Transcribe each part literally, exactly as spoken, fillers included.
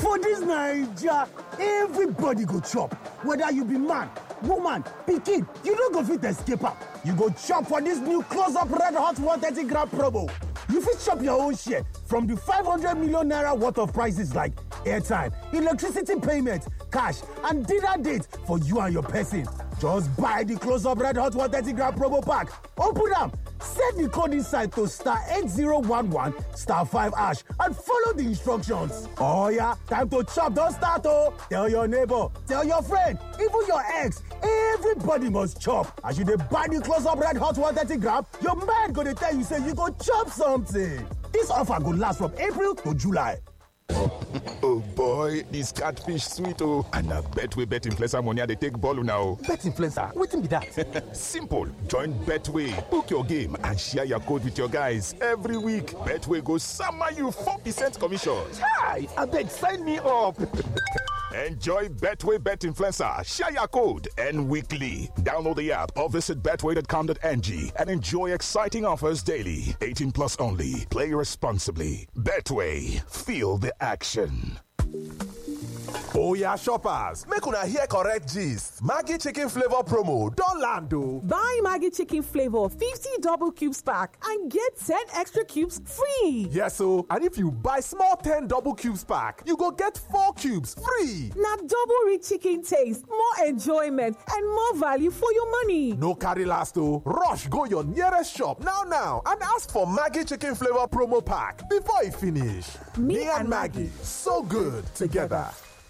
For this Naija, everybody go chop. Whether you be man, woman, pikin, you no go fit escape am. You go chop for this new close-up red hot one thirty gram promo. You fit chop your own share from the five hundred million naira worth of prices like airtime, electricity payment, cash, and dinner date for you and your person. Just buy the close-up red hot one thirty gram promo pack. Open am. Set the code inside to star eight zero one one star five hash and follow the instructions. Oh yeah, time to chop, don't start oh. Tell your neighbor, tell your friend, even your ex, everybody must chop. As you dey buy the close-up red hot one thirty gram, your mind go dey tell you say you go chop something. This offer go last from April to July. Oh boy, this catfish sweet oh. And I bet we bet influencer money they take ball now. Bet influencer, wetin be that? Simple. Join Betway, book your game and share your code with your guys every week. Betway goes summer you four percent commission. Hi, I bet sign me up. Enjoy Betway Bet Influencer, share your code, and weekly. Download the app or visit betway dot com dot n g and enjoy exciting offers daily. eighteen plus only. Play responsibly. Betway, feel the action. Oya shoppers, make una hear correct gist. Maggi chicken flavor promo don land o. Buy Maggi chicken flavor fifty double cubes pack and get ten extra cubes free. Yes o, and if you buy small ten double cubes pack, you go get four cubes free. Na double rich chicken taste, more enjoyment, and more value for your money. No carry last o. Rush go your nearest shop now now and ask for Maggi chicken flavor promo pack before e finish. Me, Me and Maggi, so good together.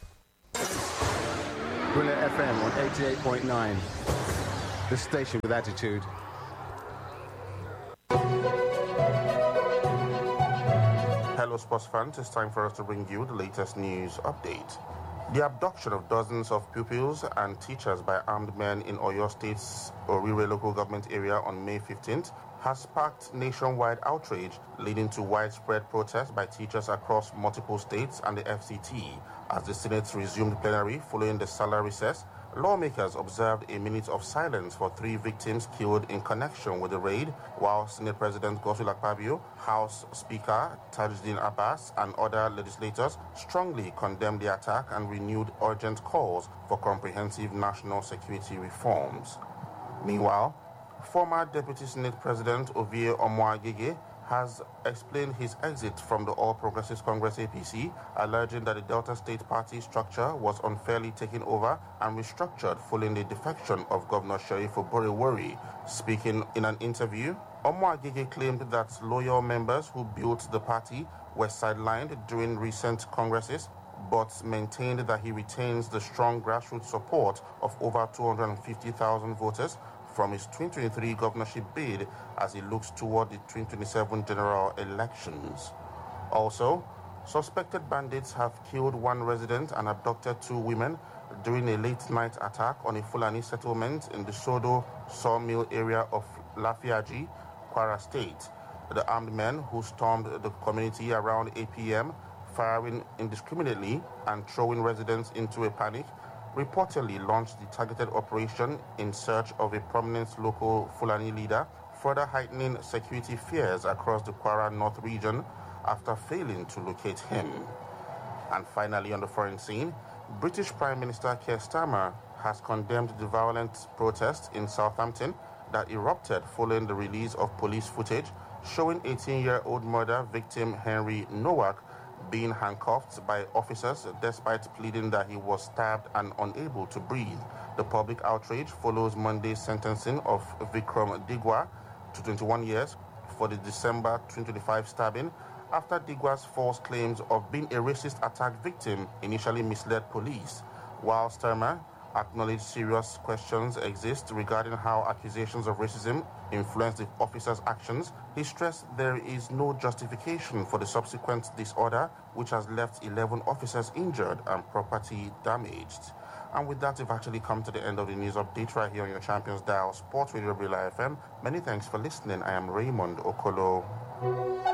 Brilliant F M on eighty-eight point nine. The station with attitude. Hello sports fans, it's time for us to bring you the latest news update. The abduction of dozens of pupils and teachers by armed men in Oyo State's Orire local government area on May fifteenth has sparked nationwide outrage, leading to widespread protests by teachers across multiple states and the F C T. As the Senate resumed plenary following the summer recess, lawmakers observed a minute of silence for three victims killed in connection with the raid, while Senate President Godswill Akpabio, House Speaker Tajuddin Abbas, and other legislators strongly condemned the attack and renewed urgent calls for comprehensive national security reforms. Meanwhile, former Deputy Senate President Ovie Omoagege has explained his exit from the All Progressives Congress A P C, alleging that the Delta State Party structure was unfairly taken over and restructured following the defection of Governor Sheriff Oborevwori. Speaking in an interview, Omoagege claimed that loyal members who built the party were sidelined during recent congresses, but maintained that he retains the strong grassroots support of over two hundred fifty thousand voters from his twenty twenty-three governorship bid as he looks toward the twenty twenty-seven general elections. Also, suspected bandits have killed one resident and abducted two women during a late-night attack on a Fulani settlement in the Sodo sawmill area of Lafiaji, Kwara State. The armed men who stormed the community around eight p.m., firing indiscriminately and throwing residents into a panic, reportedly launched the targeted operation in search of a prominent local Fulani leader, further heightening security fears across the Kwara North region after failing to locate him. And finally, on the foreign scene, British Prime Minister Keir Starmer has condemned the violent protests in Southampton that erupted following the release of police footage showing eighteen-year-old murder victim Henry Nowak being handcuffed by officers despite pleading that he was stabbed and unable to breathe. The public outrage follows Monday's sentencing of Vikram Digwa to twenty-one years for the December twenty twenty-five stabbing after Digwa's false claims of being a racist attack victim initially misled police. While Starmer acknowledged serious questions exist regarding how accusations of racism influence the officers' actions, he stressed there is no justification for the subsequent disorder, which has left eleven officers injured and property damaged. And with that, we've actually come to the end of the news update right here on your Champions Dial, Sports Radio Billa F M. Many thanks for listening. I am Raymond Okolo.